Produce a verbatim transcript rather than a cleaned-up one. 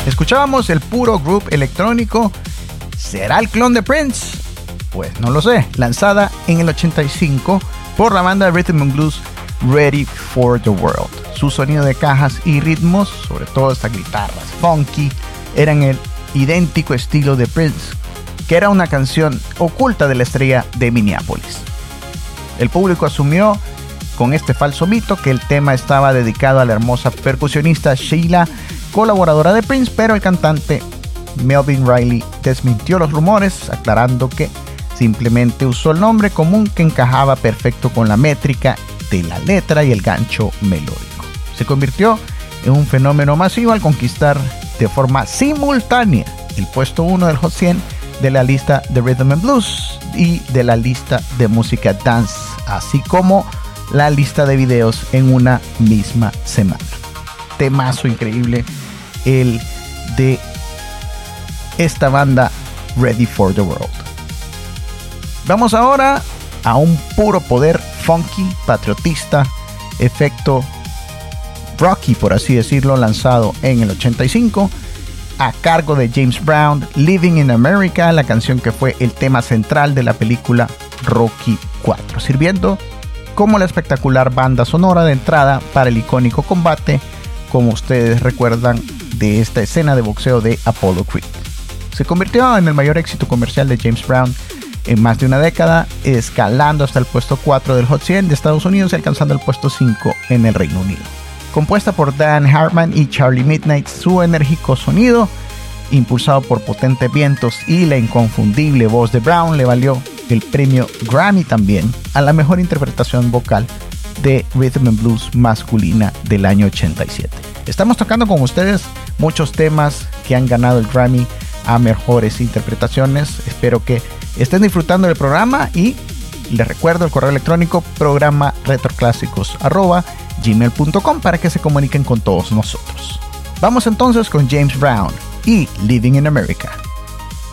Escuchábamos el puro groove electrónico. ¿Será el clon de Prince? Pues no lo sé. Lanzada en el ochenta y cinco por la banda de Rhythm and Blues Ready for the World. Su sonido de cajas y ritmos, sobre todo estas guitarras funky, eran el idéntico estilo de Prince, que era una canción oculta de la estrella de Minneapolis. El público asumió con este falso mito que el tema estaba dedicado a la hermosa percusionista Sheila, colaboradora de Prince, pero el cantante Melvin Riley desmintió los rumores, aclarando que simplemente usó el nombre común que encajaba perfecto con la métrica de la letra y el gancho melódico. Se convirtió en un fenómeno masivo al conquistar de forma simultánea el puesto uno del Hot cien de la lista de Rhythm and Blues y de la lista de música dance, así como la lista de videos en una misma semana. Temazo increíble el de esta banda Ready for the World. Vamos ahora a un puro poder funky, patriotista, efecto rocky, por así decirlo, lanzado en el ochenta y cinco a cargo de James Brown, Living in America, la canción que fue el tema central de la película Rocky cuatro, sirviendo como la espectacular banda sonora de entrada para el icónico combate, como ustedes recuerdan, de esta escena de boxeo de Apollo Creed. Se convirtió en el mayor éxito comercial de James Brown en más de una década, escalando hasta el puesto cuatro del Hot cien de Estados Unidos y alcanzando el puesto cinco en el Reino Unido. Compuesta por Dan Hartman y Charlie Midnight, su enérgico sonido, impulsado por potentes vientos y la inconfundible voz de Brown, le valió el premio Grammy también a la mejor interpretación vocal de Rhythm and Blues masculina del año ochenta y siete. Estamos tocando con ustedes muchos temas que han ganado el Grammy a mejores interpretaciones. Espero que estén disfrutando del programa y les recuerdo el correo electrónico programa retroclásicos arroba gmail punto com para que se comuniquen con todos nosotros. Vamos entonces con James Brown y Living in America.